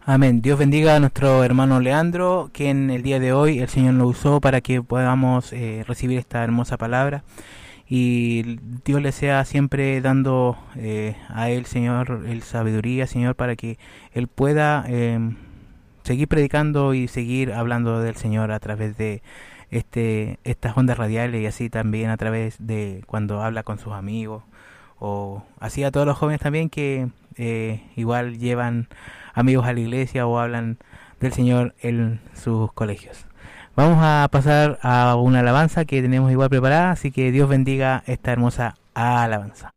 Amén. Dios bendiga a nuestro hermano Leandro, que en el día de hoy el Señor lo usó para que podamos recibir esta hermosa palabra. Y Dios le sea siempre dando a él, Señor, el sabiduría, Señor, para que él pueda seguir predicando y seguir hablando del Señor a través de estas ondas radiales, y así también a través de cuando habla con sus amigos, o así a todos los jóvenes también que igual llevan amigos a la iglesia o hablan del Señor en sus colegios. Vamos a pasar a una alabanza que tenemos igual preparada, así que Dios bendiga esta hermosa alabanza.